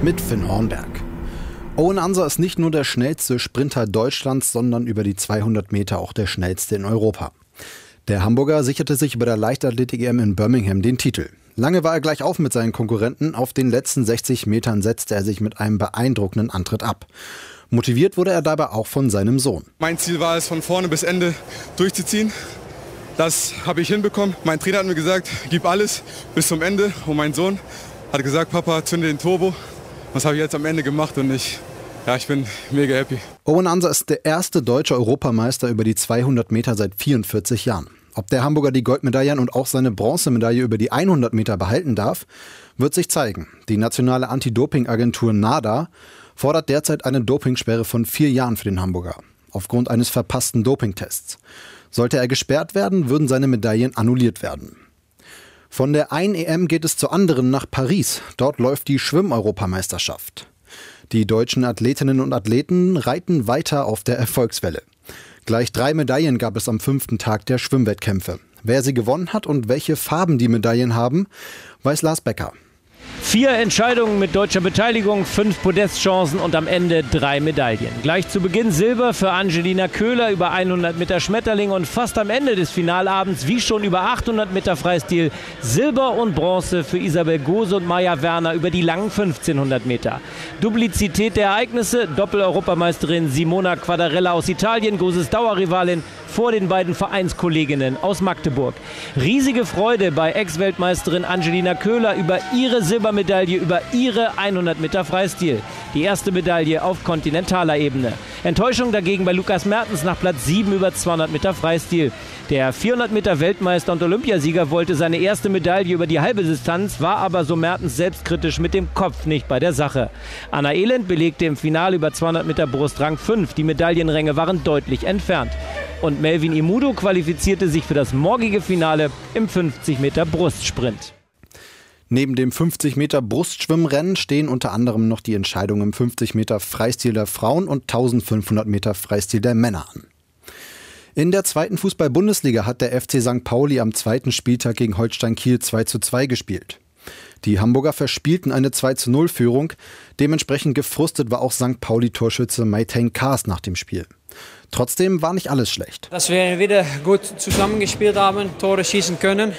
mit Finn Hornberg. Owen Anser ist nicht nur der schnellste Sprinter Deutschlands, sondern über die 200 Meter auch der schnellste in Europa. Der Hamburger sicherte sich bei der Leichtathletik-EM in Birmingham den Titel. Lange war er gleich auf mit seinen Konkurrenten. Auf den letzten 60 Metern setzte er sich mit einem beeindruckenden Antritt ab. Motiviert wurde er dabei auch von seinem Sohn. Mein Ziel war es, von vorne bis Ende durchzuziehen. Das habe ich hinbekommen. Mein Trainer hat mir gesagt, gib alles bis zum Ende. Und mein Sohn hat gesagt, Papa, zünde den Turbo. Das habe ich jetzt am Ende gemacht und ich bin mega happy. Owen Anser ist der erste deutsche Europameister über die 200 Meter seit 44 Jahren. Ob der Hamburger die Goldmedaillen und auch seine Bronzemedaille über die 100 Meter behalten darf, wird sich zeigen. Die nationale Anti-Doping-Agentur NADA fordert derzeit eine Dopingsperre von 4 Jahren für den Hamburger. Aufgrund eines verpassten Dopingtests. Sollte er gesperrt werden, würden seine Medaillen annulliert werden. Von der einen EM geht es zur anderen nach Paris. Dort läuft die Schwimm-Europameisterschaft. Die deutschen Athletinnen und Athleten reiten weiter auf der Erfolgswelle. Gleich 3 Medaillen gab es am 5. Tag der Schwimmwettkämpfe. Wer sie gewonnen hat und welche Farben die Medaillen haben, weiß Lars Becker. 4 Entscheidungen mit deutscher Beteiligung, 5 Podestchancen und am Ende 3 Medaillen. Gleich zu Beginn Silber für Angelina Köhler über 100 Meter Schmetterling und fast am Ende des Finalabends, wie schon über 800 Meter Freistil, Silber und Bronze für Isabel Gose und Maja Werner über die langen 1500 Meter. Duplizität der Ereignisse, Doppel-Europameisterin Simona Quadarella aus Italien, Goses Dauerrivalin vor den beiden Vereinskolleginnen aus Magdeburg. Riesige Freude bei Ex-Weltmeisterin Angelina Köhler über ihre Silbermedaille über ihre 100 Meter Freistil. Die erste Medaille auf kontinentaler Ebene. Enttäuschung dagegen bei Lukas Mertens nach Platz 7 über 200 Meter Freistil. Der 400 Meter Weltmeister und Olympiasieger wollte seine erste Medaille über die halbe Distanz, war aber, so Mertens, selbstkritisch mit dem Kopf nicht bei der Sache. Anna Elend belegte im Finale über 200 Meter Brust Rang 5. Die Medaillenränge waren deutlich entfernt. Und Melvin Imudo qualifizierte sich für das morgige Finale im 50 Meter Brustsprint. Neben dem 50 Meter Brustschwimmrennen stehen unter anderem noch die Entscheidungen im 50 Meter Freistil der Frauen und 1500 Meter Freistil der Männer an. In der 2. Fußball-Bundesliga hat der FC St. Pauli am 2. Spieltag gegen Holstein Kiel 2:2 gespielt. Die Hamburger verspielten eine 2:0-Führung. Dementsprechend gefrustet war auch St. Pauli-Torschütze Meitein Kaas nach dem Spiel. Trotzdem war nicht alles schlecht. Dass wir wieder gut zusammengespielt haben, Tore schießen können,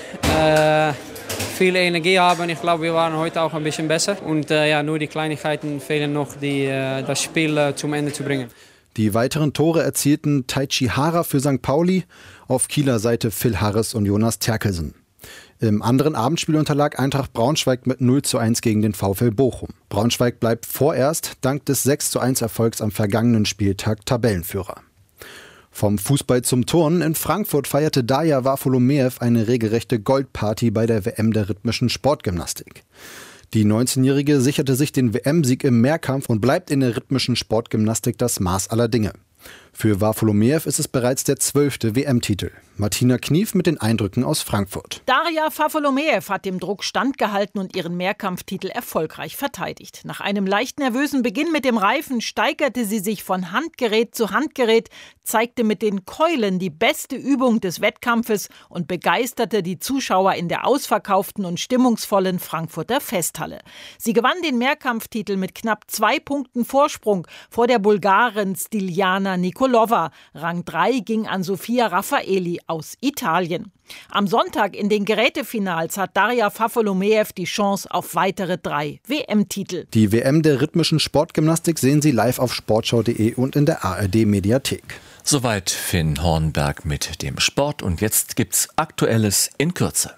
viel Energie haben. Ich glaube, wir waren heute auch ein bisschen besser. Und nur die Kleinigkeiten fehlen noch, das Spiel zum Ende zu bringen. Die weiteren Tore erzielten Taichi Hara für St. Pauli, auf Kieler Seite Phil Harris und Jonas Terkelsen. Im anderen Abendspiel unterlag Eintracht Braunschweig mit 0:1 gegen den VfL Bochum. Braunschweig bleibt vorerst dank des 6:1 Erfolgs am vergangenen Spieltag Tabellenführer. Vom Fußball zum Turnen. In Frankfurt feierte Darja Varfolomeev eine regelrechte Goldparty bei der WM der rhythmischen Sportgymnastik. Die 19-Jährige sicherte sich den WM-Sieg im Mehrkampf und bleibt in der rhythmischen Sportgymnastik das Maß aller Dinge. Für Varfolomeev ist es bereits der 12. WM-Titel. Martina Knief mit den Eindrücken aus Frankfurt. Darja Varfolomeev hat dem Druck standgehalten und ihren Mehrkampftitel erfolgreich verteidigt. Nach einem leicht nervösen Beginn mit dem Reifen steigerte sie sich von Handgerät zu Handgerät, zeigte mit den Keulen die beste Übung des Wettkampfes und begeisterte die Zuschauer in der ausverkauften und stimmungsvollen Frankfurter Festhalle. Sie gewann den Mehrkampftitel mit knapp 2 Punkten Vorsprung vor der Bulgarin Stiljana Nikolova. Rang 3 ging an Sofia Raffaeli aus Italien. Am Sonntag in den Gerätefinals hat Darja Varfolomeev die Chance auf weitere 3 WM-Titel. Die WM der rhythmischen Sportgymnastik sehen Sie live auf sportschau.de und in der ARD-Mediathek. Soweit Finn Hornberg mit dem Sport. Und jetzt gibt's Aktuelles in Kürze.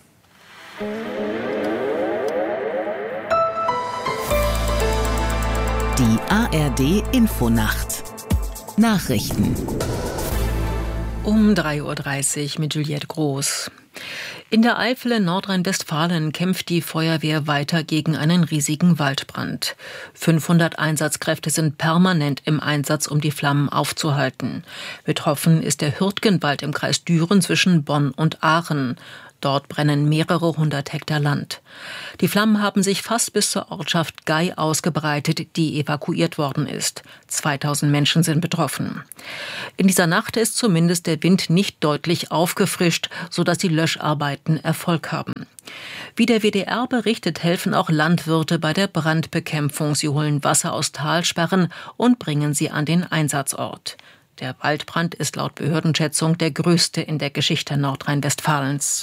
Die ARD-Infonacht. Nachrichten. Um 3:30 Uhr mit Juliette Groß. In der Eifel in Nordrhein-Westfalen kämpft die Feuerwehr weiter gegen einen riesigen Waldbrand. 500 Einsatzkräfte sind permanent im Einsatz, um die Flammen aufzuhalten. Betroffen ist der Hürtgenwald im Kreis Düren zwischen Bonn und Aachen. Dort brennen mehrere 100 Hektar Land. Die Flammen haben sich fast bis zur Ortschaft Gay ausgebreitet, die evakuiert worden ist. 2000 Menschen sind betroffen. In dieser Nacht ist zumindest der Wind nicht deutlich aufgefrischt, sodass die Löscharbeiten Erfolg haben. Wie der WDR berichtet, helfen auch Landwirte bei der Brandbekämpfung. Sie holen Wasser aus Talsperren und bringen sie an den Einsatzort. Der Waldbrand ist laut Behördenschätzung der größte in der Geschichte Nordrhein-Westfalens.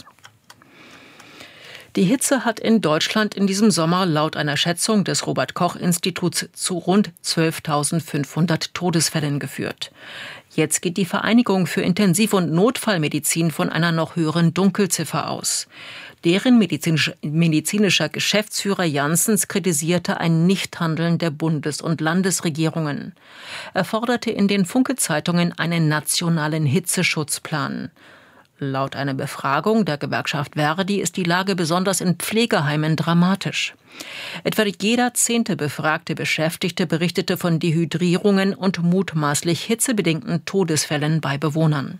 Die Hitze hat in Deutschland in diesem Sommer laut einer Schätzung des Robert-Koch-Instituts zu rund 12.500 Todesfällen geführt. Jetzt geht die Vereinigung für Intensiv- und Notfallmedizin von einer noch höheren Dunkelziffer aus. Deren medizinischer Geschäftsführer Janssens kritisierte ein Nichthandeln der Bundes- und Landesregierungen. Er forderte in den Funke-Zeitungen einen nationalen Hitzeschutzplan. Laut einer Befragung der Gewerkschaft ver.di ist die Lage besonders in Pflegeheimen dramatisch. Etwa jeder 10. befragte Beschäftigte berichtete von Dehydrierungen und mutmaßlich hitzebedingten Todesfällen bei Bewohnern.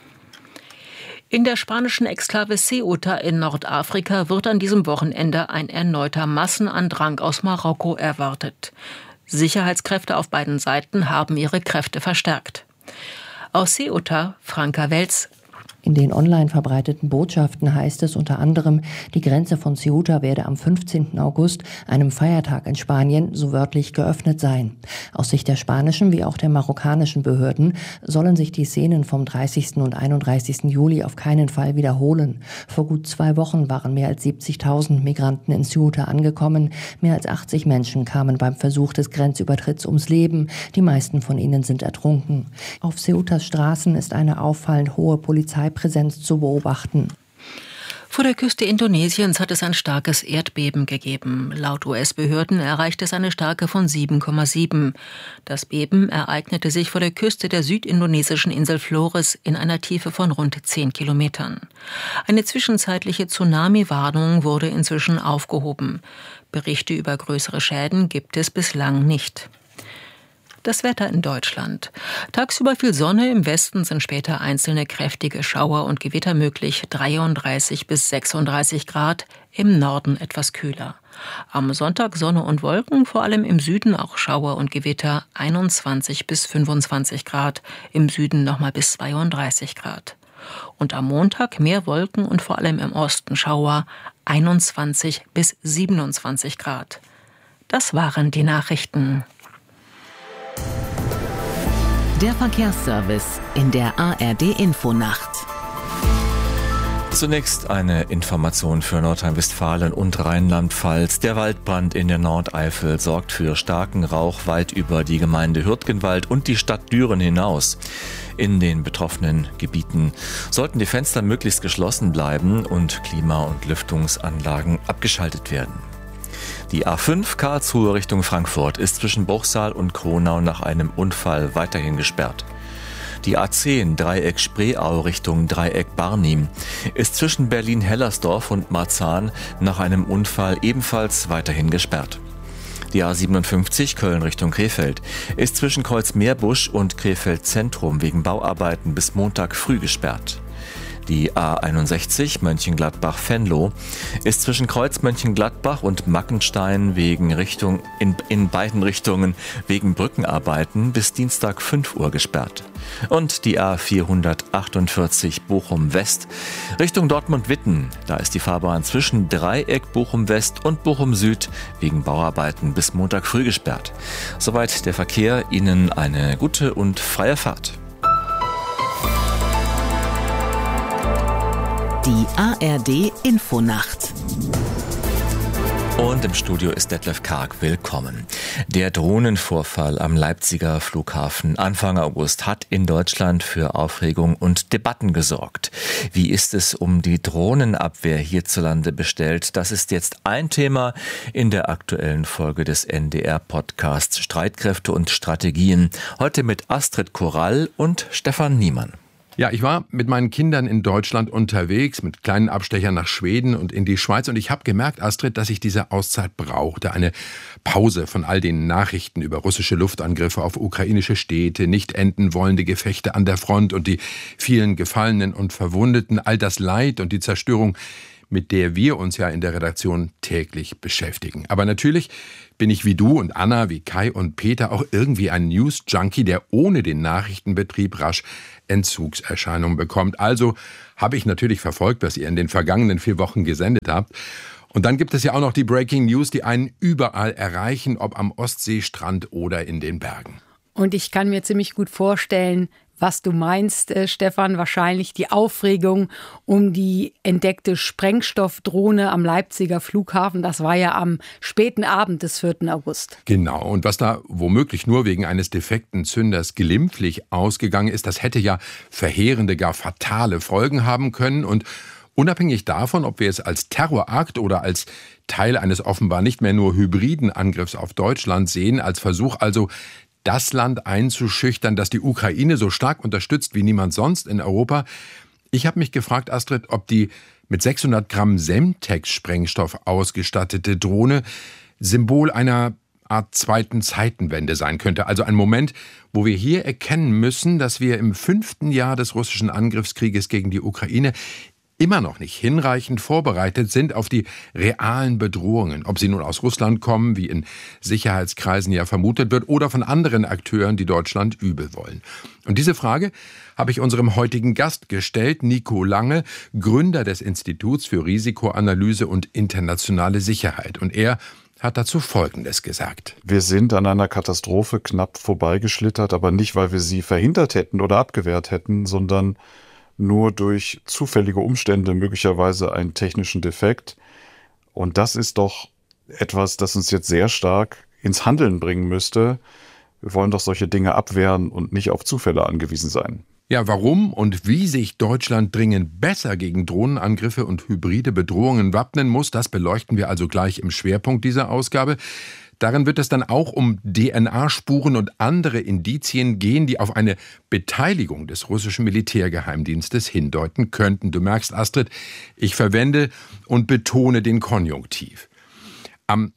In der spanischen Exklave Ceuta in Nordafrika wird an diesem Wochenende ein erneuter Massenandrang aus Marokko erwartet. Sicherheitskräfte auf beiden Seiten haben ihre Kräfte verstärkt. Aus Ceuta, Franka Welz. In den online verbreiteten Botschaften heißt es unter anderem, die Grenze von Ceuta werde am 15. August, einem Feiertag in Spanien, so wörtlich geöffnet sein. Aus Sicht der spanischen wie auch der marokkanischen Behörden sollen sich die Szenen vom 30. und 31. Juli auf keinen Fall wiederholen. Vor gut 2 Wochen waren mehr als 70.000 Migranten in Ceuta angekommen. Mehr als 80 Menschen kamen beim Versuch des Grenzübertritts ums Leben. Die meisten von ihnen sind ertrunken. Auf Ceutas Straßen ist eine auffallend hohe Polizeipräsenz zu beobachten. Vor der Küste Indonesiens hat es ein starkes Erdbeben gegeben. Laut US-Behörden erreichte es eine Stärke von 7,7. Das Beben ereignete sich vor der Küste der südindonesischen Insel Flores in einer Tiefe von rund 10 Kilometern. Eine zwischenzeitliche Tsunami-Warnung wurde inzwischen aufgehoben. Berichte über größere Schäden gibt es bislang nicht. Das Wetter in Deutschland. Tagsüber viel Sonne, im Westen sind später einzelne kräftige Schauer und Gewitter möglich, 33 bis 36 Grad, im Norden etwas kühler. Am Sonntag Sonne und Wolken, vor allem im Süden auch Schauer und Gewitter, 21 bis 25 Grad, im Süden nochmal bis 32 Grad. Und am Montag mehr Wolken und vor allem im Osten Schauer, 21 bis 27 Grad. Das waren die Nachrichten. Der Verkehrsservice in der ARD-Infonacht. Zunächst eine Information für Nordrhein-Westfalen und Rheinland-Pfalz. Der Waldbrand in der Nordeifel sorgt für starken Rauch weit über die Gemeinde Hürtgenwald und die Stadt Düren hinaus. In den betroffenen Gebieten sollten die Fenster möglichst geschlossen bleiben und Klima- und Lüftungsanlagen abgeschaltet werden. Die A5 Karlsruhe Richtung Frankfurt ist zwischen Bruchsal und Kronau nach einem Unfall weiterhin gesperrt. Die A10 Dreieck Spreeau Richtung Dreieck Barnim ist zwischen Berlin-Hellersdorf und Marzahn nach einem Unfall ebenfalls weiterhin gesperrt. Die A57 Köln Richtung Krefeld ist zwischen Kreuzmeerbusch und Krefeld Zentrum wegen Bauarbeiten bis Montag früh gesperrt. Die A61 Mönchengladbach-Venlo ist zwischen Kreuz Mönchengladbach und Mackenstein in beiden Richtungen wegen Brückenarbeiten bis Dienstag 5 Uhr gesperrt. Und die A448 Bochum-West Richtung Dortmund-Witten. Da ist die Fahrbahn zwischen Dreieck Bochum-West und Bochum-Süd wegen Bauarbeiten bis Montag früh gesperrt. Soweit der Verkehr. Ihnen eine gute und freie Fahrt. Die ARD-Infonacht. Und im Studio ist Detlef Karg. Willkommen. Der Drohnenvorfall am Leipziger Flughafen Anfang August hat in Deutschland für Aufregung und Debatten gesorgt. Wie ist es um die Drohnenabwehr hierzulande bestellt? Das ist jetzt ein Thema in der aktuellen Folge des NDR-Podcasts Streitkräfte und Strategien. Heute mit Astrid Korall und Stefan Niemann. Ja, ich war mit meinen Kindern in Deutschland unterwegs, mit kleinen Abstechern nach Schweden und in die Schweiz. Und ich habe gemerkt, Astrid, dass ich diese Auszeit brauchte. Eine Pause von all den Nachrichten über russische Luftangriffe auf ukrainische Städte, nicht enden wollende Gefechte an der Front und die vielen Gefallenen und Verwundeten, all das Leid und die Zerstörung, mit der wir uns ja in der Redaktion täglich beschäftigen. Aber natürlich bin ich wie du und Anna, wie Kai und Peter auch irgendwie ein News-Junkie, der ohne den Nachrichtenbetrieb rasch Entzugserscheinungen bekommt. Also habe ich natürlich verfolgt, was ihr in den vergangenen 4 Wochen gesendet habt. Und dann gibt es ja auch noch die Breaking News, die einen überall erreichen, ob am Ostseestrand oder in den Bergen. Und ich kann mir ziemlich gut vorstellen, was du meinst, Stefan, wahrscheinlich die Aufregung um die entdeckte Sprengstoffdrohne am Leipziger Flughafen. Das war ja am späten Abend des 4. August. Genau, und was da womöglich nur wegen eines defekten Zünders glimpflich ausgegangen ist, das hätte ja verheerende, gar fatale Folgen haben können. Und unabhängig davon, ob wir es als Terrorakt oder als Teil eines offenbar nicht mehr nur hybriden Angriffs auf Deutschland sehen, als Versuch also, das Land einzuschüchtern, das die Ukraine so stark unterstützt wie niemand sonst in Europa. Ich habe mich gefragt, Astrid, ob die mit 600 Gramm Semtex-Sprengstoff ausgestattete Drohne Symbol einer Art zweiten Zeitenwende sein könnte. Also ein Moment, wo wir hier erkennen müssen, dass wir im 5. Jahr des russischen Angriffskrieges gegen die Ukraine immer noch nicht hinreichend vorbereitet sind auf die realen Bedrohungen, ob sie nun aus Russland kommen, wie in Sicherheitskreisen ja vermutet wird, oder von anderen Akteuren, die Deutschland übel wollen. Und diese Frage habe ich unserem heutigen Gast gestellt, Nico Lange, Gründer des Instituts für Risikoanalyse und internationale Sicherheit. Und er hat dazu Folgendes gesagt. Wir sind an einer Katastrophe knapp vorbeigeschlittert, aber nicht, weil wir sie verhindert hätten oder abgewehrt hätten, sondern nur durch zufällige Umstände, möglicherweise einen technischen Defekt. Und das ist doch etwas, das uns jetzt sehr stark ins Handeln bringen müsste. Wir wollen doch solche Dinge abwehren und nicht auf Zufälle angewiesen sein. Ja, warum und wie sich Deutschland dringend besser gegen Drohnenangriffe und hybride Bedrohungen wappnen muss, das beleuchten wir also gleich im Schwerpunkt dieser Ausgabe. Darin wird es dann auch um DNA-Spuren und andere Indizien gehen, die auf eine Beteiligung des russischen Militärgeheimdienstes hindeuten könnten. Du merkst, Astrid, ich verwende und betone den Konjunktiv. Am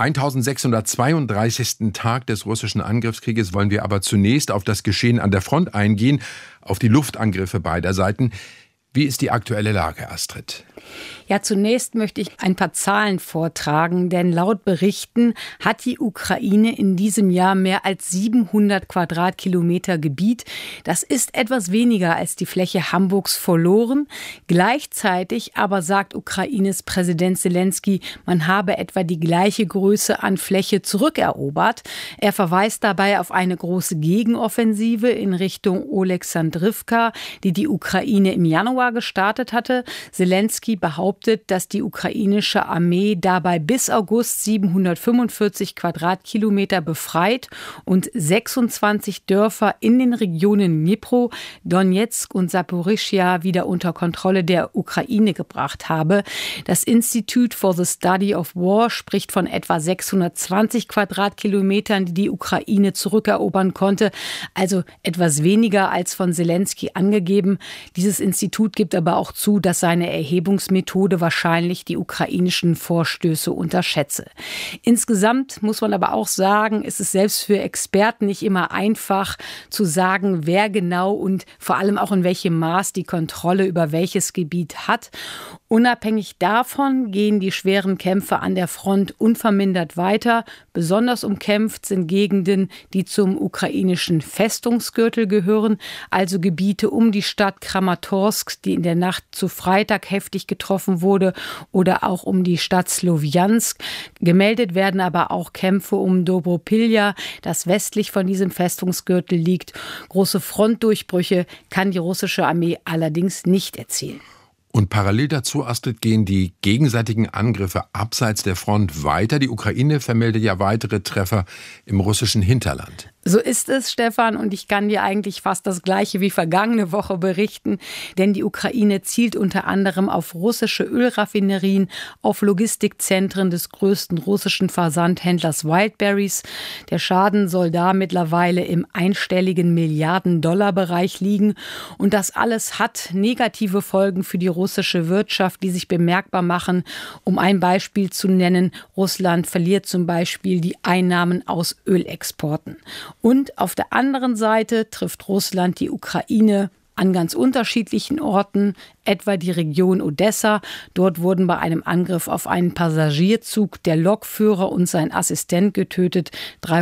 1632. Tag des russischen Angriffskrieges wollen wir aber zunächst auf das Geschehen an der Front eingehen, auf die Luftangriffe beider Seiten. Wie ist die aktuelle Lage, Astrid? Ja, zunächst möchte ich ein paar Zahlen vortragen, denn laut Berichten hat die Ukraine in diesem Jahr mehr als 700 Quadratkilometer Gebiet. Das ist etwas weniger als die Fläche Hamburgs verloren. Gleichzeitig aber sagt Ukraines Präsident Zelensky, man habe etwa die gleiche Größe an Fläche zurückerobert. Er verweist dabei auf eine große Gegenoffensive in Richtung Oleksandrivka, die die Ukraine im Januar gestartet hatte. Zelensky behauptet, dass die ukrainische Armee dabei bis August 745 Quadratkilometer befreit und 26 Dörfer in den Regionen Dnipro, Donetsk und Saporischschja wieder unter Kontrolle der Ukraine gebracht habe. Das Institute for the Study of War spricht von etwa 620 Quadratkilometern, die die Ukraine zurückerobern konnte, also etwas weniger als von Zelensky angegeben. Dieses Institut gibt aber auch zu, dass seine Erhebungsmethode wahrscheinlich die ukrainischen Vorstöße unterschätze. Insgesamt muss man aber auch sagen, ist es selbst für Experten nicht immer einfach zu sagen, wer genau und vor allem auch in welchem Maß die Kontrolle über welches Gebiet hat. Unabhängig davon gehen die schweren Kämpfe an der Front unvermindert weiter. Besonders umkämpft sind Gegenden, die zum ukrainischen Festungsgürtel gehören, also Gebiete um die Stadt Kramatorsk, die in der Nacht zu Freitag heftig getroffen wurde, oder auch um die Stadt Slowjansk. Gemeldet werden aber auch Kämpfe um Dobropilja, das westlich von diesem Festungsgürtel liegt. Große Frontdurchbrüche kann die russische Armee allerdings nicht erzielen. Und parallel dazu, Astrid, gehen die gegenseitigen Angriffe abseits der Front weiter. Die Ukraine vermeldet ja weitere Treffer im russischen Hinterland. So ist es, Stefan, und ich kann dir eigentlich fast das Gleiche wie vergangene Woche berichten, denn die Ukraine zielt unter anderem auf russische Ölraffinerien, auf Logistikzentren des größten russischen Versandhändlers Wildberries. Der Schaden soll da mittlerweile im einstelligen Milliarden-Dollar-Bereich liegen und das alles hat negative Folgen für die russische Wirtschaft, die sich bemerkbar machen. Um ein Beispiel zu nennen, Russland verliert zum Beispiel die Einnahmen aus Ölexporten. Und auf der anderen Seite trifft Russland die Ukraine an ganz unterschiedlichen Orten, etwa die Region Odessa. Dort wurden bei einem Angriff auf einen Passagierzug der Lokführer und sein Assistent getötet.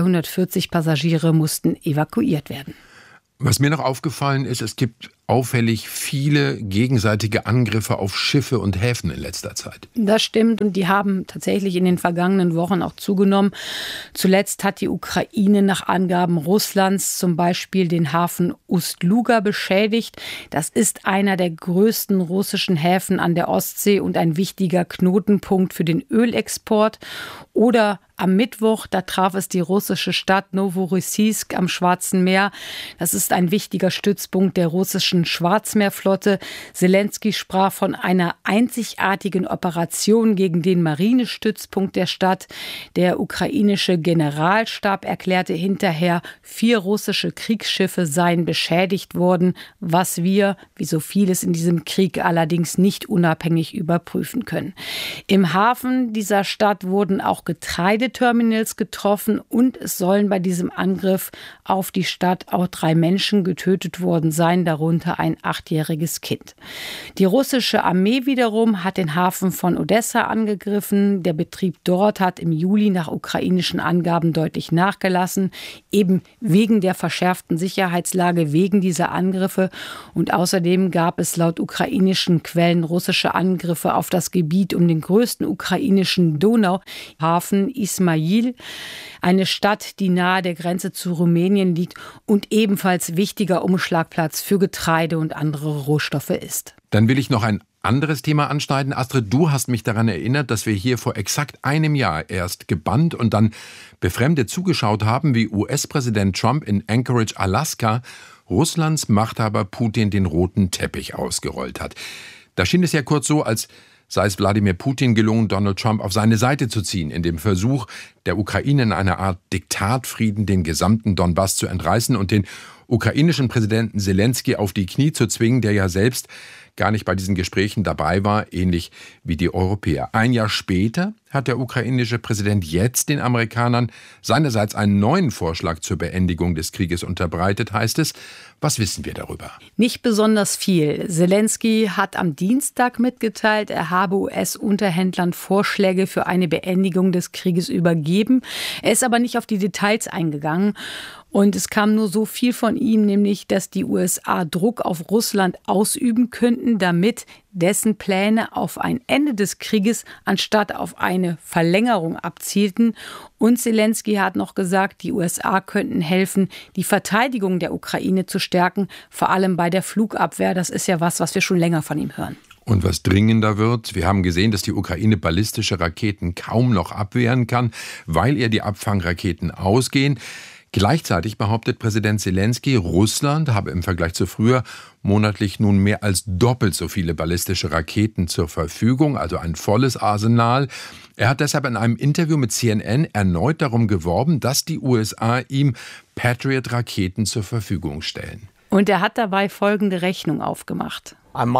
340 Passagiere mussten evakuiert werden. Was mir noch aufgefallen ist, es gibt auffällig viele gegenseitige Angriffe auf Schiffe und Häfen in letzter Zeit. Das stimmt und die haben tatsächlich in den vergangenen Wochen auch zugenommen. Zuletzt hat die Ukraine nach Angaben Russlands zum Beispiel den Hafen Ust-Luga beschädigt. Das ist einer der größten russischen Häfen an der Ostsee und ein wichtiger Knotenpunkt für den Ölexport. Oder am Mittwoch, da traf es die russische Stadt Novorossiysk am Schwarzen Meer. Das ist ein wichtiger Stützpunkt der russischen Schwarzmeerflotte. Selenskyj sprach von einer einzigartigen Operation gegen den Marinestützpunkt der Stadt. Der ukrainische Generalstab erklärte hinterher, 4 russische Kriegsschiffe seien beschädigt worden, was wir, wie so vieles in diesem Krieg, allerdings nicht unabhängig überprüfen können. Im Hafen dieser Stadt wurden auch Getreideterminals getroffen und es sollen bei diesem Angriff auf die Stadt auch 3 Menschen getötet worden sein, darunter ein 8-jähriges Kind. Die russische Armee wiederum hat den Hafen von Odessa angegriffen. Der Betrieb dort hat im Juli nach ukrainischen Angaben deutlich nachgelassen, eben wegen der verschärften Sicherheitslage, wegen dieser Angriffe. Und außerdem gab es laut ukrainischen Quellen russische Angriffe auf das Gebiet um den größten ukrainischen Donauhafen Ismail, eine Stadt, die nahe der Grenze zu Rumänien liegt und ebenfalls wichtiger Umschlagplatz für Getreide und andere Rohstoffe ist. Dann will ich noch ein anderes Thema anschneiden. Astrid, du hast mich daran erinnert, dass wir hier vor exakt einem Jahr erst gebannt und dann befremdet zugeschaut haben, wie US-Präsident Trump in Anchorage, Alaska, Russlands Machthaber Putin den roten Teppich ausgerollt hat. Da schien es ja kurz so, als sei es Wladimir Putin gelungen, Donald Trump auf seine Seite zu ziehen, in dem Versuch, der Ukraine in einer Art Diktatfrieden den gesamten Donbass zu entreißen und den ukrainischen Präsidenten Selenskyj auf die Knie zu zwingen, der ja selbst gar nicht bei diesen Gesprächen dabei war, ähnlich wie die Europäer. Ein Jahr später hat der ukrainische Präsident jetzt den Amerikanern seinerseits einen neuen Vorschlag zur Beendigung des Krieges unterbreitet, heißt es. Was wissen wir darüber? Nicht besonders viel. Selenskyj hat am Dienstag mitgeteilt, er habe US-Unterhändlern Vorschläge für eine Beendigung des Krieges übergeben. Er ist aber nicht auf die Details eingegangen. Und es kam nur so viel von ihm, nämlich, dass die USA Druck auf Russland ausüben könnten, damit dessen Pläne auf ein Ende des Krieges anstatt auf eine Verlängerung abzielten. Und Selenskyj hat noch gesagt, die USA könnten helfen, die Verteidigung der Ukraine zu stärken, vor allem bei der Flugabwehr. Das ist ja was wir schon länger von ihm hören. Und was dringender wird, wir haben gesehen, dass die Ukraine ballistische Raketen kaum noch abwehren kann, weil ihr die Abfangraketen ausgehen. Gleichzeitig behauptet Präsident Selenskyj, Russland habe im Vergleich zu früher monatlich nun mehr als doppelt so viele ballistische Raketen zur Verfügung, also ein volles Arsenal. Er hat deshalb in einem Interview mit CNN erneut darum geworben, dass die USA ihm Patriot-Raketen zur Verfügung stellen. Und er hat dabei folgende Rechnung aufgemacht.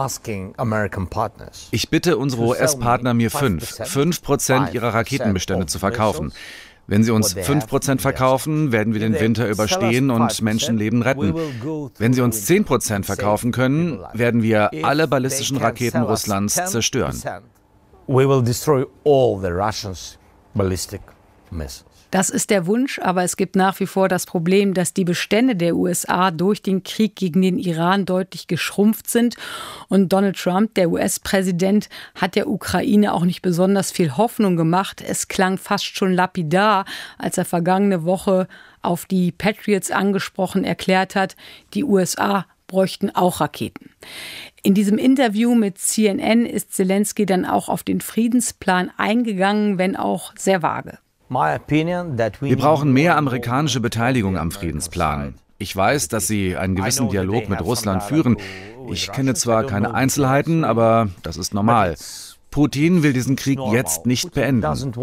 Ich bitte unsere US-Partner, mir 5% ihrer Raketenbestände zu verkaufen. Wenn sie uns 5% verkaufen, werden wir den Winter überstehen und Menschenleben retten. Wenn sie uns 10% verkaufen können, werden wir alle ballistischen Raketen Russlands zerstören. Das ist der Wunsch, aber es gibt nach wie vor das Problem, dass die Bestände der USA durch den Krieg gegen den Iran deutlich geschrumpft sind. Und Donald Trump, der US-Präsident, hat der Ukraine auch nicht besonders viel Hoffnung gemacht. Es klang fast schon lapidar, als er vergangene Woche auf die Patriots angesprochen erklärt hat, die USA bräuchten auch Raketen. In diesem Interview mit CNN ist Selenskyj dann auch auf den Friedensplan eingegangen, wenn auch sehr vage. Wir brauchen mehr amerikanische Beteiligung am Friedensplan. Ich weiß, dass Sie einen gewissen Dialog mit Russland führen. Ich kenne zwar keine Einzelheiten, aber das ist normal. Putin will diesen Krieg jetzt nicht beenden.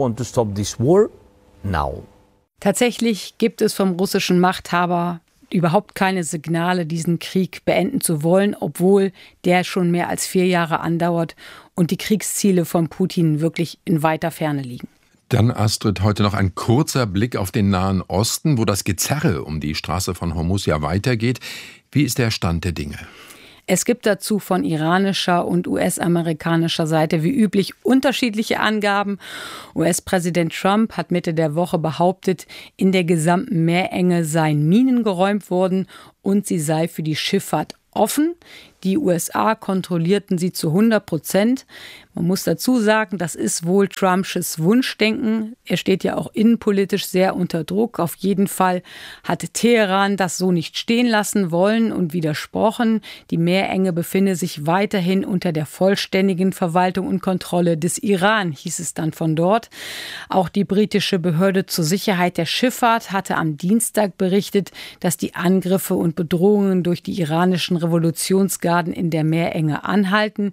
Tatsächlich gibt es vom russischen Machthaber überhaupt keine Signale, diesen Krieg beenden zu wollen, obwohl der schon mehr als 4 Jahre andauert und die Kriegsziele von Putin wirklich in weiter Ferne liegen. Dann, Astrid, heute noch ein kurzer Blick auf den Nahen Osten, wo das Gezerre um die Straße von Hormuz ja weitergeht. Wie ist der Stand der Dinge? Es gibt dazu von iranischer und US-amerikanischer Seite wie üblich unterschiedliche Angaben. US-Präsident Trump hat Mitte der Woche behauptet, in der gesamten Meerenge seien Minen geräumt worden und sie sei für die Schifffahrt offen. Die USA kontrollierten sie zu 100%. Man muss dazu sagen, das ist wohl Trumps Wunschdenken. Er steht ja auch innenpolitisch sehr unter Druck. Auf jeden Fall hat Teheran das so nicht stehen lassen wollen und widersprochen. Die Meerenge befinde sich weiterhin unter der vollständigen Verwaltung und Kontrolle des Iran, hieß es dann von dort. Auch die britische Behörde zur Sicherheit der Schifffahrt hatte am Dienstag berichtet, dass die Angriffe und Bedrohungen durch die iranischen Revolutionsgarden in der Meerenge anhalten.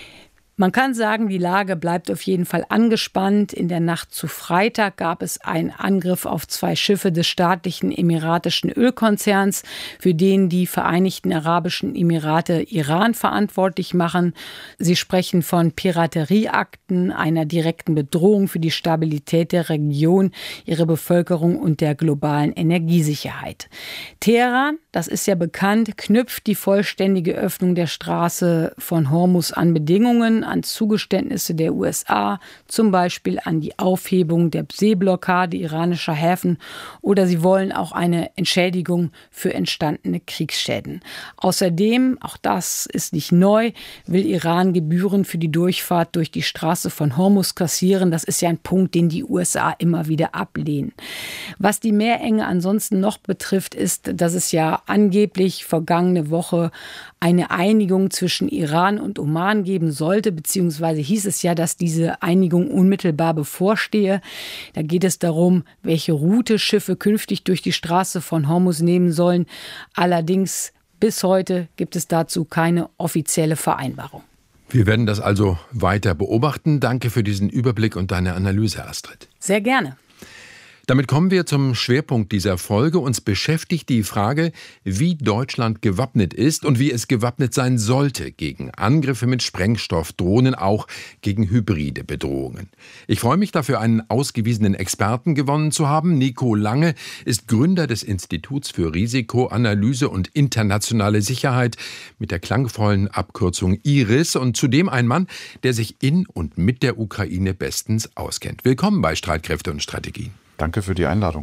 Man kann sagen, die Lage bleibt auf jeden Fall angespannt. In der Nacht zu Freitag gab es einen Angriff auf 2 Schiffe des staatlichen emiratischen Ölkonzerns, für den die Vereinigten Arabischen Emirate Iran verantwortlich machen. Sie sprechen von Piraterieakten, einer direkten Bedrohung für die Stabilität der Region, ihre Bevölkerung und der globalen Energiesicherheit. Teheran, das ist ja bekannt, knüpft die vollständige Öffnung der Straße von Hormuz an Bedingungen, an Zugeständnisse der USA, zum Beispiel an die Aufhebung der Seeblockade iranischer Häfen, oder sie wollen auch eine Entschädigung für entstandene Kriegsschäden. Außerdem, auch das ist nicht neu, will Iran Gebühren für die Durchfahrt durch die Straße von Hormuz kassieren. Das ist ja ein Punkt, den die USA immer wieder ablehnen. Was die Meerenge ansonsten noch betrifft, ist, dass es ja angeblich vergangene Woche eine Einigung zwischen Iran und Oman geben sollte, beziehungsweise hieß es ja, dass diese Einigung unmittelbar bevorstehe. Da geht es darum, welche Route Schiffe künftig durch die Straße von Hormuz nehmen sollen. Allerdings bis heute gibt es dazu keine offizielle Vereinbarung. Wir werden das also weiter beobachten. Danke für diesen Überblick und deine Analyse, Astrid. Sehr gerne. Damit kommen wir zum Schwerpunkt dieser Folge. Uns beschäftigt die Frage, wie Deutschland gewappnet ist und wie es gewappnet sein sollte gegen Angriffe mit Sprengstoffdrohnen, auch gegen hybride Bedrohungen. Ich freue mich dafür, einen ausgewiesenen Experten gewonnen zu haben. Nico Lange ist Gründer des Instituts für Risikoanalyse und internationale Sicherheit mit der klangvollen Abkürzung IRIS und zudem ein Mann, der sich in und mit der Ukraine bestens auskennt. Willkommen bei Streitkräfte und Strategien. Danke für die Einladung.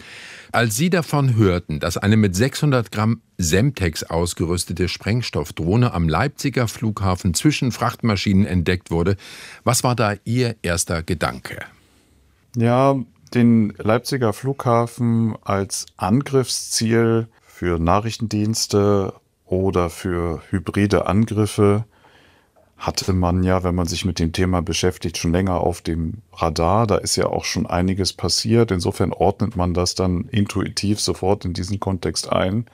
Als Sie davon hörten, dass eine mit 600 Gramm Semtex ausgerüstete Sprengstoffdrohne am Leipziger Flughafen zwischen Frachtmaschinen entdeckt wurde, was war da Ihr erster Gedanke? Ja, den Leipziger Flughafen als Angriffsziel für Nachrichtendienste oder für hybride Angriffe hatte man ja, wenn man sich mit dem Thema beschäftigt, schon länger auf dem Radar. Da ist ja auch schon einiges passiert. Insofern ordnet man das dann intuitiv sofort in diesen Kontext ein.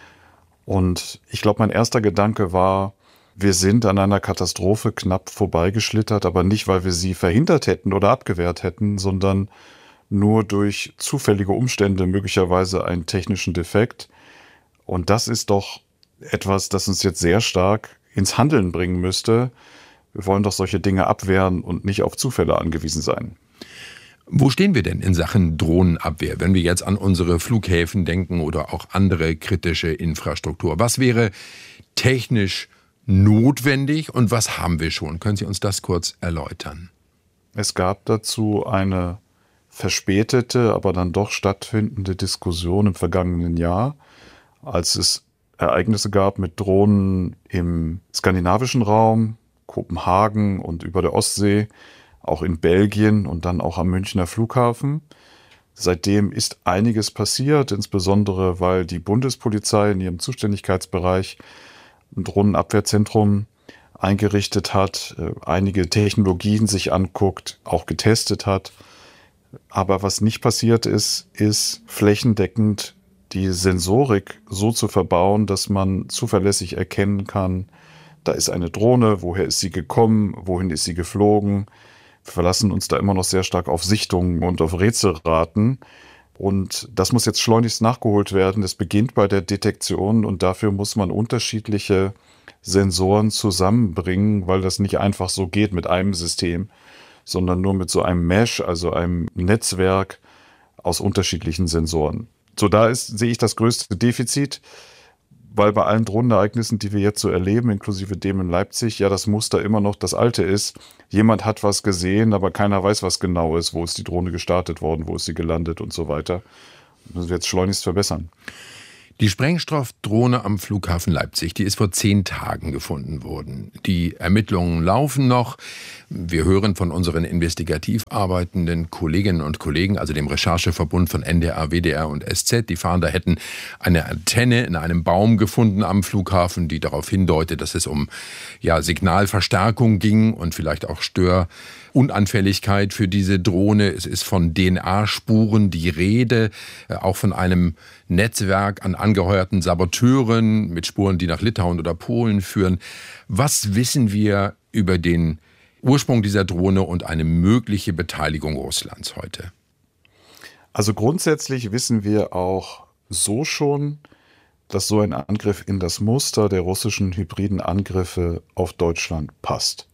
Und ich glaube, mein erster Gedanke war, wir sind an einer Katastrophe knapp vorbeigeschlittert, aber nicht, weil wir sie verhindert hätten oder abgewehrt hätten, sondern nur durch zufällige Umstände, möglicherweise einen technischen Defekt. Und das ist doch etwas, das uns jetzt sehr stark ins Handeln bringen müsste. Wir wollen doch solche Dinge abwehren und nicht auf Zufälle angewiesen sein. Wo stehen wir denn in Sachen Drohnenabwehr, wenn wir jetzt an unsere Flughäfen denken oder auch andere kritische Infrastruktur? Was wäre technisch notwendig und was haben wir schon? Können Sie uns das kurz erläutern? Es gab dazu eine verspätete, aber dann doch stattfindende Diskussion im vergangenen Jahr, als es Ereignisse gab mit Drohnen im skandinavischen Raum, Kopenhagen und über der Ostsee, auch in Belgien und dann auch am Münchner Flughafen. Seitdem ist einiges passiert, insbesondere weil die Bundespolizei in ihrem Zuständigkeitsbereich ein Drohnenabwehrzentrum eingerichtet hat, einige Technologien sich anguckt, auch getestet hat. Aber was nicht passiert ist flächendeckend die Sensorik so zu verbauen, dass man zuverlässig erkennen kann, da ist eine Drohne, woher ist sie gekommen, wohin ist sie geflogen. Wir verlassen uns da immer noch sehr stark auf Sichtungen und auf Rätselraten. Und das muss jetzt schleunigst nachgeholt werden. Das beginnt bei der Detektion und dafür muss man unterschiedliche Sensoren zusammenbringen, weil das nicht einfach so geht mit einem System, sondern nur mit so einem Mesh, also einem Netzwerk aus unterschiedlichen Sensoren. So, sehe ich das größte Defizit, weil bei allen Drohnenereignissen, die wir jetzt so erleben, inklusive dem in Leipzig, ja das Muster immer noch das alte ist. Jemand hat was gesehen, aber keiner weiß, was genau ist. Wo ist die Drohne gestartet worden, wo ist sie gelandet und so weiter. Das müssen wir jetzt schleunigst verbessern. Die Sprengstoffdrohne am Flughafen Leipzig, die ist vor 10 Tagen gefunden worden. Die Ermittlungen laufen noch. Wir hören von unseren investigativ arbeitenden Kolleginnen und Kollegen, also dem Rechercheverbund von NDR, WDR und SZ. Die Fahnder hätten eine Antenne in einem Baum gefunden am Flughafen, die darauf hindeutet, dass es um Signalverstärkung ging und vielleicht auch Unanfälligkeit für diese Drohne. Es ist von DNA-Spuren die Rede, auch von einem Netzwerk an angeheuerten Saboteuren mit Spuren, die nach Litauen oder Polen führen. Was wissen wir über den Ursprung dieser Drohne und eine mögliche Beteiligung Russlands heute? Also grundsätzlich wissen wir auch so schon, dass so ein Angriff in das Muster der russischen hybriden Angriffe auf Deutschland passt.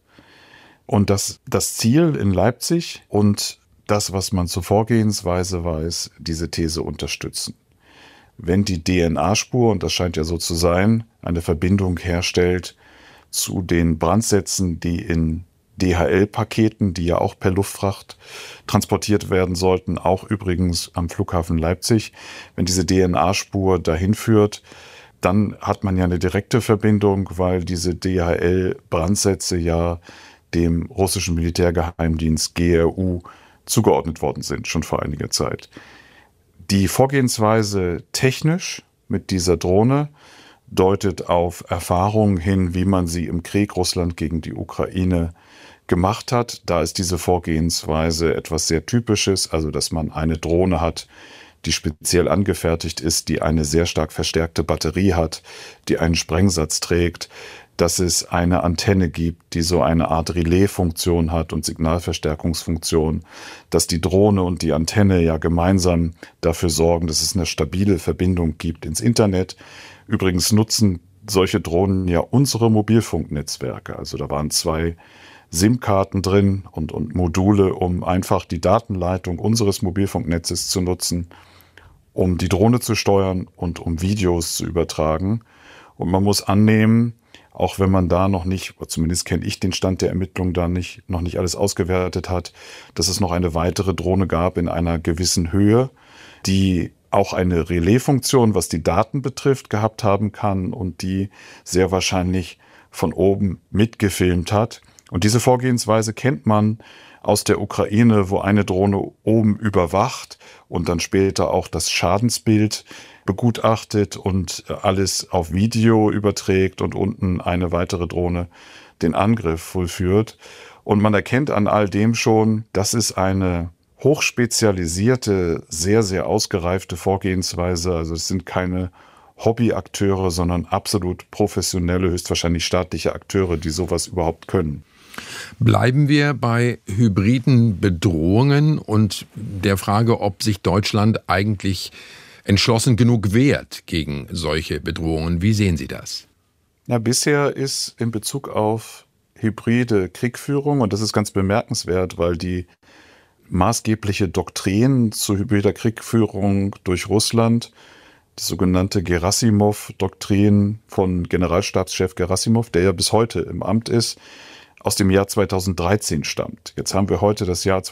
Und dass das Ziel in Leipzig und das, was man zur Vorgehensweise weiß, diese These unterstützen. Wenn die DNA-Spur, und das scheint ja so zu sein, eine Verbindung herstellt zu den Brandsätzen, die in DHL-Paketen, die ja auch per Luftfracht transportiert werden sollten, auch übrigens am Flughafen Leipzig, wenn diese DNA-Spur dahin führt, dann hat man ja eine direkte Verbindung, weil diese DHL-Brandsätze ja dem russischen Militärgeheimdienst GRU zugeordnet worden sind, schon vor einiger Zeit. Die Vorgehensweise technisch mit dieser Drohne deutet auf Erfahrungen hin, wie man sie im Krieg Russland gegen die Ukraine gemacht hat. Da ist diese Vorgehensweise etwas sehr Typisches, also dass man eine Drohne hat, die speziell angefertigt ist, die eine sehr stark verstärkte Batterie hat, die einen Sprengsatz trägt, dass es eine Antenne gibt, die so eine Art Relaisfunktion hat und Signalverstärkungsfunktion, dass die Drohne und die Antenne ja gemeinsam dafür sorgen, dass es eine stabile Verbindung gibt ins Internet. Übrigens nutzen solche Drohnen ja unsere Mobilfunknetzwerke. Also da waren 2 SIM-Karten drin und Module, um einfach die Datenleitung unseres Mobilfunknetzes zu nutzen, um die Drohne zu steuern und um Videos zu übertragen. Und man muss annehmen, auch wenn man da noch nicht, zumindest kenne ich den Stand der Ermittlungen da noch nicht alles ausgewertet hat, dass es noch eine weitere Drohne gab in einer gewissen Höhe, die auch eine Relaisfunktion, was die Daten betrifft, gehabt haben kann und die sehr wahrscheinlich von oben mitgefilmt hat. Und diese Vorgehensweise kennt man aus der Ukraine, wo eine Drohne oben überwacht und dann später auch das Schadensbild begutachtet und alles auf Video überträgt und unten eine weitere Drohne den Angriff vollführt. Und man erkennt an all dem schon, das ist eine hochspezialisierte, sehr, sehr ausgereifte Vorgehensweise. Also es sind keine Hobbyakteure, sondern absolut professionelle, höchstwahrscheinlich staatliche Akteure, die sowas überhaupt können. Bleiben wir bei hybriden Bedrohungen und der Frage, ob sich Deutschland eigentlich entschlossen genug wehrt gegen solche Bedrohungen. Wie sehen Sie das? Ja, bisher ist in Bezug auf hybride Kriegführung, und das ist ganz bemerkenswert, weil die maßgebliche Doktrin zu hybrider Kriegführung durch Russland, die sogenannte Gerasimov-Doktrin von Generalstabschef Gerasimov, der ja bis heute im Amt ist, aus dem Jahr 2013 stammt. Jetzt haben wir heute das Jahr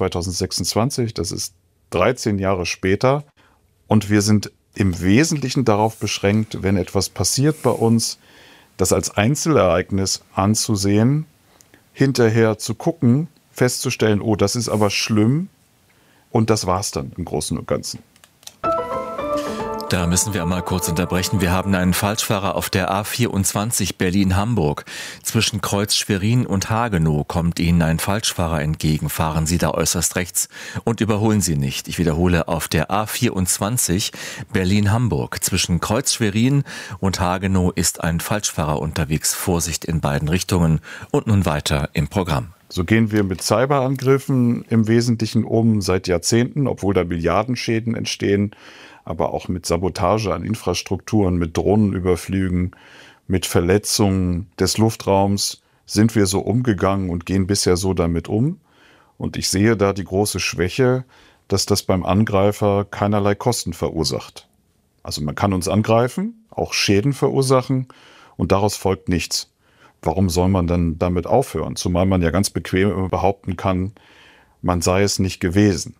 2026, das ist 13 Jahre später. Und wir sind im Wesentlichen darauf beschränkt, wenn etwas passiert bei uns, das als Einzelereignis anzusehen, hinterher zu gucken, festzustellen, oh, das ist aber schlimm, und das war's dann im Großen und Ganzen. Da müssen wir einmal kurz unterbrechen. Wir haben einen Falschfahrer auf der A24 Berlin-Hamburg. Zwischen Kreuz Schwerin und Hagenow kommt Ihnen ein Falschfahrer entgegen. Fahren Sie da äußerst rechts und überholen Sie nicht. Ich wiederhole, auf der A24 Berlin-Hamburg. Zwischen Kreuz Schwerin und Hagenow ist ein Falschfahrer unterwegs. Vorsicht in beiden Richtungen. Und nun weiter im Programm. So gehen wir mit Cyberangriffen im Wesentlichen um, seit Jahrzehnten, obwohl da Milliardenschäden entstehen, aber auch mit Sabotage an Infrastrukturen, mit Drohnenüberflügen, mit Verletzungen des Luftraums sind wir so umgegangen und gehen bisher so damit um. Und ich sehe da die große Schwäche, dass das beim Angreifer keinerlei Kosten verursacht. Also man kann uns angreifen, auch Schäden verursachen und daraus folgt nichts. Warum soll man dann damit aufhören? Zumal man ja ganz bequem behaupten kann, man sei es nicht gewesen.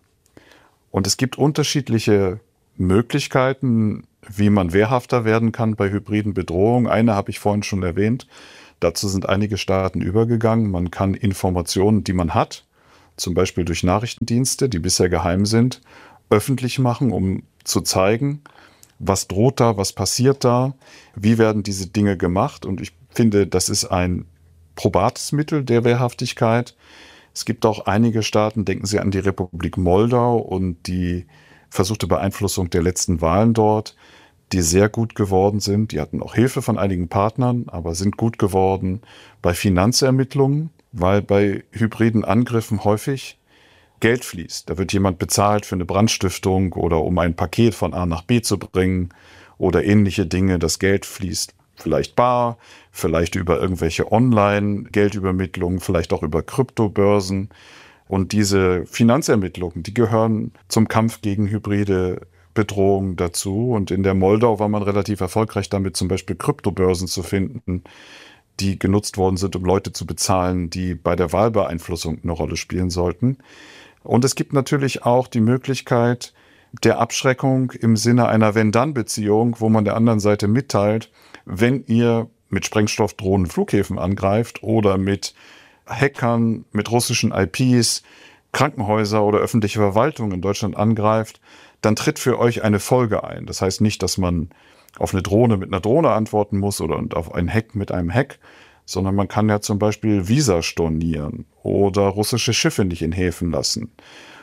Und es gibt unterschiedliche Möglichkeiten, wie man wehrhafter werden kann bei hybriden Bedrohungen. Eine habe ich vorhin schon erwähnt. Dazu sind einige Staaten übergegangen. Man kann Informationen, die man hat, zum Beispiel durch Nachrichtendienste, die bisher geheim sind, öffentlich machen, um zu zeigen, was droht da, was passiert da, wie werden diese Dinge gemacht. Und ich finde, das ist ein probates Mittel der Wehrhaftigkeit. Es gibt auch einige Staaten, denken Sie an die Republik Moldau und die versuchte Beeinflussung der letzten Wahlen dort, die sehr gut geworden sind. Die hatten auch Hilfe von einigen Partnern, aber sind gut geworden bei Finanzermittlungen, weil bei hybriden Angriffen häufig Geld fließt. Da wird jemand bezahlt für eine Brandstiftung oder um ein Paket von A nach B zu bringen oder ähnliche Dinge. Das Geld fließt vielleicht bar, vielleicht über irgendwelche Online-Geldübermittlungen, vielleicht auch über Kryptobörsen. Und diese Finanzermittlungen, die gehören zum Kampf gegen hybride Bedrohungen dazu. Und in der Moldau war man relativ erfolgreich damit, zum Beispiel Kryptobörsen zu finden, die genutzt worden sind, um Leute zu bezahlen, die bei der Wahlbeeinflussung eine Rolle spielen sollten. Und es gibt natürlich auch die Möglichkeit der Abschreckung im Sinne einer Wenn-Dann-Beziehung, wo man der anderen Seite mitteilt, wenn ihr mit Sprengstoffdrohnen Flughäfen angreift oder mit Hackern, mit russischen IPs, Krankenhäuser oder öffentliche Verwaltung in Deutschland angreift, dann tritt für euch eine Folge ein. Das heißt nicht, dass man auf eine Drohne mit einer Drohne antworten muss oder auf einen Hack mit einem Hack, sondern man kann ja zum Beispiel Visa stornieren oder russische Schiffe nicht in Häfen lassen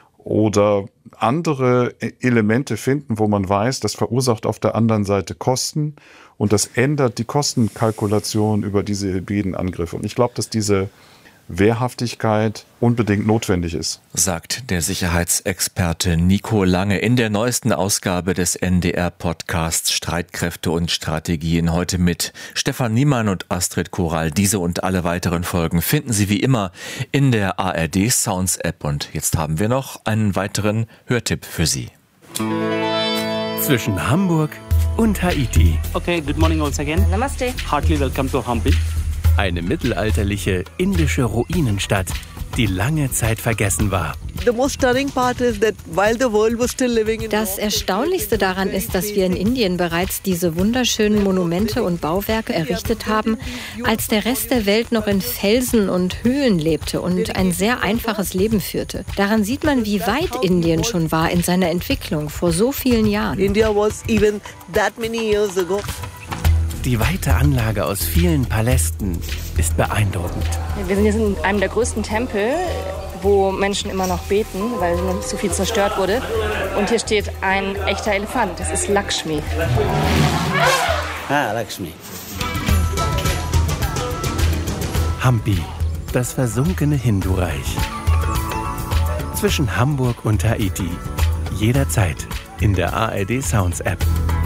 oder andere Elemente finden, wo man weiß, das verursacht auf der anderen Seite Kosten und das ändert die Kostenkalkulation über diese hybriden Angriffe. Und ich glaube, dass diese Wehrhaftigkeit unbedingt notwendig ist, sagt der Sicherheitsexperte Nico Lange in der neuesten Ausgabe des NDR-Podcasts Streitkräfte und Strategien. Heute mit Stefan Niemann und Astrid Koral. Diese und alle weiteren Folgen finden Sie wie immer in der ARD Sounds App. Und jetzt haben wir noch einen weiteren Hörtipp für Sie. Zwischen Hamburg und Haiti. Okay, good morning once again. Namaste. Heartily welcome to Hampi. Eine mittelalterliche indische Ruinenstadt, die lange Zeit vergessen war. Das Erstaunlichste daran ist, dass wir in Indien bereits diese wunderschönen Monumente und Bauwerke errichtet haben, als der Rest der Welt noch in Felsen und Höhlen lebte und ein sehr einfaches Leben führte. Daran sieht man, wie weit Indien schon war in seiner Entwicklung vor so vielen Jahren. India was even that many years ago. Die weite Anlage aus vielen Palästen ist beeindruckend. Wir sind jetzt in einem der größten Tempel, wo Menschen immer noch beten, weil noch so viel zerstört wurde. Und hier steht ein echter Elefant. Das ist Lakshmi. Ah, Lakshmi. Hampi, das versunkene Hindu-Reich. Zwischen Hamburg und Haiti. Jederzeit in der ARD Sounds App.